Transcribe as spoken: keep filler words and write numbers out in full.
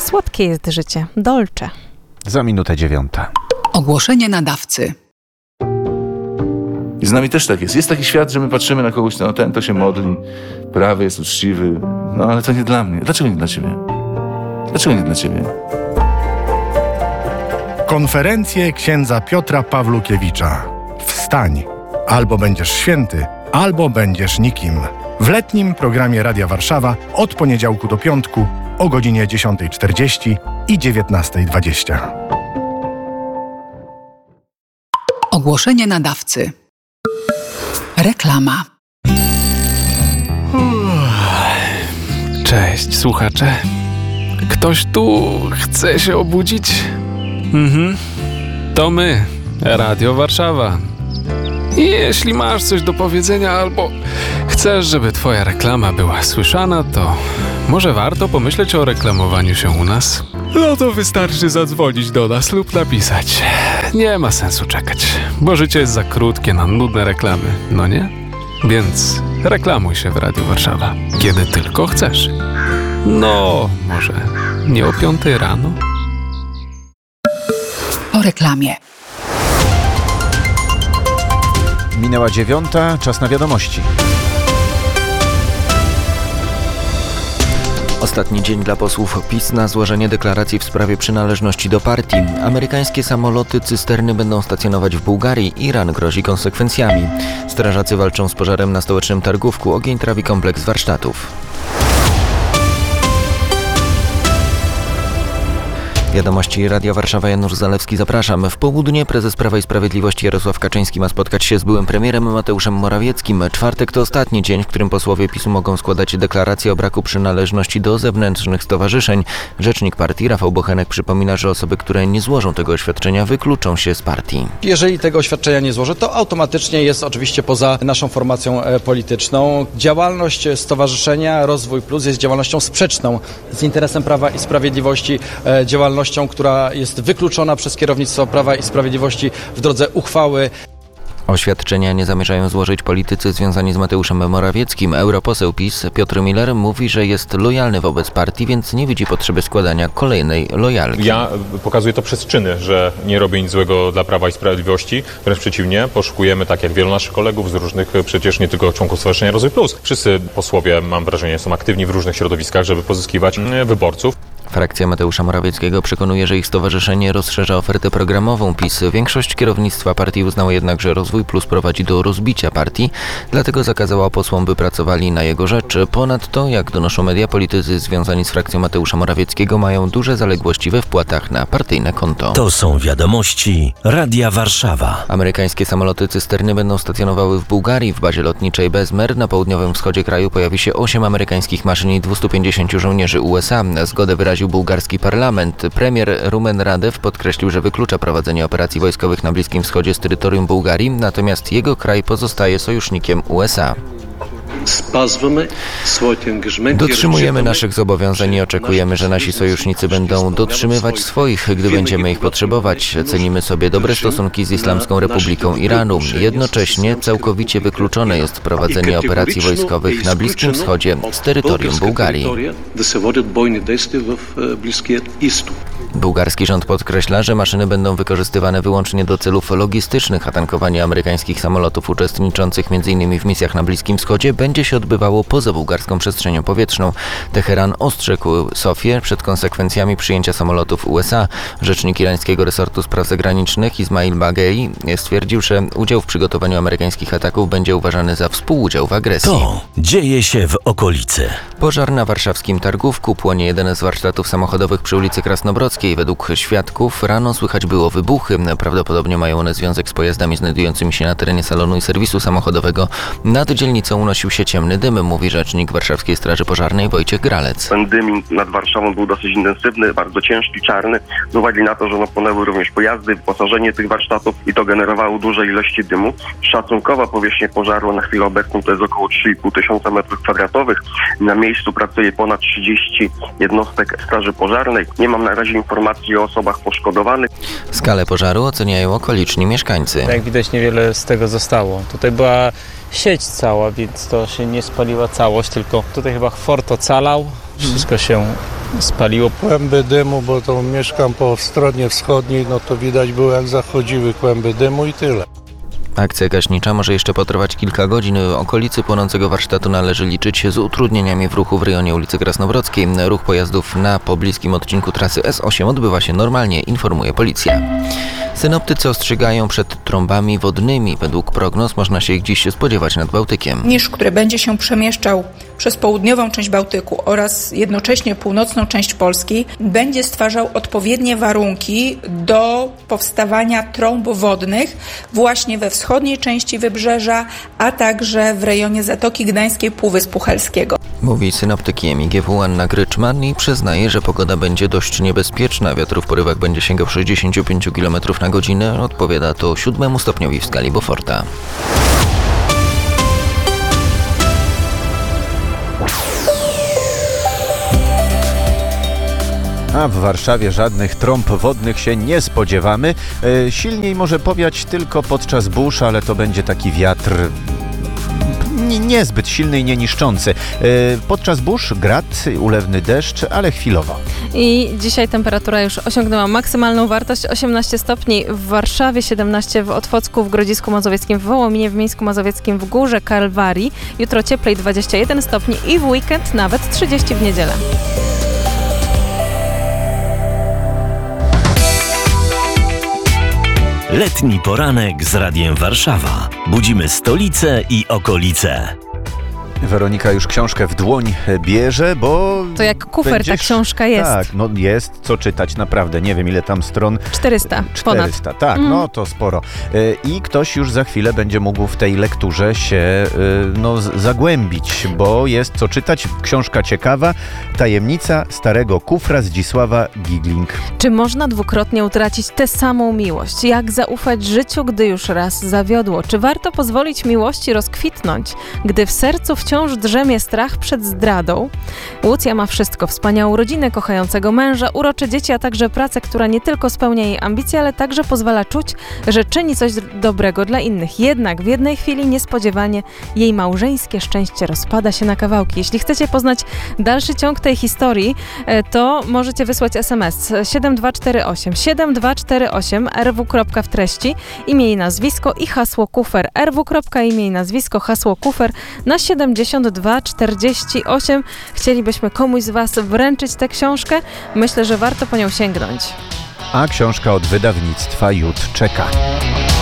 Słodkie jest życie. Dolce. Za minutę dziewiąta. Ogłoszenie nadawcy. I z nami też tak jest. Jest taki świat, że my patrzymy na kogoś, no ten to się modli, prawy jest uczciwy, no ale to nie dla mnie. Dlaczego nie dla ciebie? Dlaczego nie dla ciebie? Konferencje księdza Piotra Pawlukiewicza. Wstań. Albo będziesz święty, albo będziesz nikim. W letnim programie Radia Warszawa od poniedziałku do piątku o godzinie dziesiąta czterdzieści i dziewiętnasta dwadzieścia. Ogłoszenie nadawcy. Reklama. Cześć, słuchacze. Ktoś tu chce się obudzić? Mhm. To my, Radio Warszawa. I jeśli masz coś do powiedzenia albo chcesz, żeby twoja reklama była słyszana, to może warto pomyśleć o reklamowaniu się u nas? No to wystarczy zadzwonić do nas lub napisać. Nie ma sensu czekać, bo życie jest za krótkie na nudne reklamy, no nie? Więc reklamuj się w Radiu Warszawa, kiedy tylko chcesz. No, może nie o piątej rano? Po reklamie. Minęła dziewiąta, czas na wiadomości. Ostatni dzień dla posłów PiS na złożenie deklaracji w sprawie przynależności do partii. Amerykańskie samoloty cysterny będą stacjonować w Bułgarii. Iran grozi konsekwencjami. Strażacy walczą z pożarem na stołecznym Targówku. Ogień trawi kompleks warsztatów. Wiadomości Radia Warszawa, Janusz Zalewski, zapraszam. W południe prezes Prawa i Sprawiedliwości Jarosław Kaczyński ma spotkać się z byłym premierem Mateuszem Morawieckim. Czwartek to ostatni dzień, w którym posłowie PiS-u mogą składać deklaracje o braku przynależności do zewnętrznych stowarzyszeń. Rzecznik partii Rafał Bochenek przypomina, że osoby, które nie złożą tego oświadczenia, wykluczą się z partii. Jeżeli tego oświadczenia nie złoży, to automatycznie jest oczywiście poza naszą formacją polityczną. Działalność Stowarzyszenia Rozwój Plus jest działalnością sprzeczną z interesem Prawa i Sprawiedliwości, działalnością, która jest wykluczona przez kierownictwo Prawa i Sprawiedliwości w drodze uchwały. Oświadczenia nie zamierzają złożyć politycy związani z Mateuszem Morawieckim. Europoseł PiS Piotr Miller mówi, że jest lojalny wobec partii, więc nie widzi potrzeby składania kolejnej lojalki. Ja pokazuję to przez czyny, że nie robię nic złego dla Prawa i Sprawiedliwości. Wręcz przeciwnie, poszukujemy, tak jak wielu naszych kolegów z różnych, przecież nie tylko członków Stowarzyszenia Rozwój Plus. Wszyscy posłowie, mam wrażenie, są aktywni w różnych środowiskach, żeby pozyskiwać wyborców. Frakcja Mateusza Morawieckiego przekonuje, że ich stowarzyszenie rozszerza ofertę programową PiS. Większość kierownictwa partii uznała jednak, że Rozwój Plus prowadzi do rozbicia partii, dlatego zakazała posłom, by pracowali na jego rzecz. Ponadto, jak donoszą media, politycy związani z frakcją Mateusza Morawieckiego mają duże zaległości we wpłatach na partyjne konto. To są wiadomości Radia Warszawa. Amerykańskie samoloty cysterny będą stacjonowały w Bułgarii. W bazie lotniczej Bezmer na południowym wschodzie kraju pojawi się osiem amerykańskich maszyn i dwieście pięćdziesiąt żołnierzy U S A. Zgodę wyraził bułgarski parlament. Premier Rumen Radew podkreślił, że wyklucza prowadzenie operacji wojskowych na Bliskim Wschodzie z terytorium Bułgarii, natomiast jego kraj pozostaje sojusznikiem U S A. Dotrzymujemy naszych zobowiązań i oczekujemy, że nasi sojusznicy będą dotrzymywać swoich, gdy będziemy ich potrzebować. Cenimy sobie dobre stosunki z Islamską Republiką Iranu. Jednocześnie całkowicie wykluczone jest prowadzenie operacji wojskowych na Bliskim Wschodzie z terytorium Bułgarii. Bułgarski rząd podkreśla, że maszyny będą wykorzystywane wyłącznie do celów logistycznych, a tankowanie amerykańskich samolotów uczestniczących między innymi w misjach na Bliskim Wschodzie będzie się odbywało poza bułgarską przestrzenią powietrzną. Teheran ostrzegł Sofię przed konsekwencjami przyjęcia samolotów U S A. Rzecznik irańskiego resortu spraw zagranicznych Ismail Baghei stwierdził, że udział w przygotowaniu amerykańskich ataków będzie uważany za współudział w agresji. To dzieje się w okolicy. Pożar na warszawskim Targówku. Płonie jeden z warsztatów samochodowych przy ulicy Krasnobrodzkiej. Według świadków rano słychać było wybuchy. Prawdopodobnie mają one związek z pojazdami znajdującymi się na terenie salonu i serwisu samochodowego. Nad dzielnicą unosił się ciemny dym, mówi rzecznik Warszawskiej Straży Pożarnej Wojciech Gralec. Ten dym nad Warszawą był dosyć intensywny, bardzo ciężki, czarny, z uwagi na to, że napłynęły również pojazdy, wyposażenie tych warsztatów i to generowało duże ilości dymu. Szacunkowa powierzchnia pożaru na chwilę obecną to jest około trzy i pół tysiąca metrów kwadratowych. Na miejscu pracuje ponad trzydzieści jednostek Straży Pożarnej. Nie mam na razie informacji o osobach poszkodowanych. Skalę pożaru oceniają okoliczni mieszkańcy. Jak widać, niewiele z tego zostało. Tutaj była sieć cała, więc to się nie spaliła całość, tylko tutaj chyba fort ocalał. Wszystko się spaliło. Kłęby dymu, bo to mieszkam po stronie wschodniej, no to widać było jak zachodziły kłęby dymu i tyle. Akcja gaśnicza może jeszcze potrwać kilka godzin. W okolicy płonącego warsztatu należy liczyć się z utrudnieniami w ruchu w rejonie ulicy Krasnowrodzkiej. Ruch pojazdów na pobliskim odcinku trasy S osiem odbywa się normalnie, informuje policja. Synoptycy ostrzegają przed trąbami wodnymi. Według prognoz można się ich dziś spodziewać nad Bałtykiem. Niż, który będzie się przemieszczał przez południową część Bałtyku oraz jednocześnie północną część Polski, będzie stwarzał odpowiednie warunki do powstawania trąb wodnych właśnie we wschodniej części wybrzeża, a także w rejonie Zatoki Gdańskiej, Półwyspu Helskiego. Mówi synoptyk M I G W Anna Gryczman i przyznaje, że pogoda będzie dość niebezpieczna. Wiatr w porywach będzie sięgał sześćdziesiąt pięć kilometrów na godzinę. Odpowiada to siódmemu stopniowi w skali Beauforta. A w Warszawie żadnych trąb wodnych się nie spodziewamy. E, silniej może powiać tylko podczas burz, ale to będzie taki wiatr n- niezbyt silny i nie niszczący. E, podczas burz grad, ulewny deszcz, ale chwilowo. I dzisiaj temperatura już osiągnęła maksymalną wartość osiemnaście stopni w Warszawie, siedemnaście w Otwocku, w Grodzisku Mazowieckim, w Wołominie, w Mińsku Mazowieckim, w Górze Kalwarii. Jutro cieplej dwadzieścia jeden stopni i w weekend nawet trzydzieści w niedzielę. Letni poranek z Radiem Warszawa. Budzimy stolicę i okolice. Weronika już książkę w dłoń bierze, bo... To jak kufer będziesz... ta książka jest. Tak, no jest co czytać, naprawdę. Nie wiem, ile tam stron. czterysta, ponad. czterysta, tak, mm. no to sporo. I ktoś już za chwilę będzie mógł w tej lekturze się no, zagłębić, bo jest co czytać. Książka ciekawa. Tajemnica starego kufra Zdzisława Gigling. Czy można dwukrotnie utracić tę samą miłość? Jak zaufać życiu, gdy już raz zawiodło? Czy warto pozwolić miłości rozkwitnąć, gdy w sercu wciąż drzemie strach przed zdradą? Łucja ma wszystko. Wspaniałą rodzinę, kochającego męża, urocze dzieci, a także pracę, która nie tylko spełnia jej ambicje, ale także pozwala czuć, że czyni coś dobrego dla innych. Jednak w jednej chwili niespodziewanie jej małżeńskie szczęście rozpada się na kawałki. Jeśli chcecie poznać dalszy ciąg tej historii, to możecie wysłać es em es siedem dwa cztery osiem siedem dwa cztery osiem R W. W treści imię i nazwisko i hasło kufer R W. Imię i nazwisko, hasło kufer na siedemdziesiąt dwa czterdzieści osiem. Chcielibyśmy komuś z Was wręczyć tę książkę. Myślę, że warto po nią sięgnąć. A książka od wydawnictwa Jut czeka.